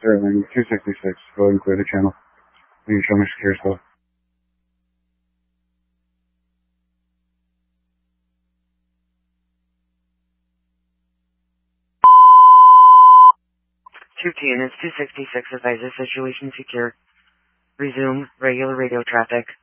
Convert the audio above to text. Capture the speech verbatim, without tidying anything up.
Sterling two sixty-six. Go ahead and clear the channel. You can show me secure stuff. two T N S two sixty-six, advisor situation secure. Resume regular radio traffic.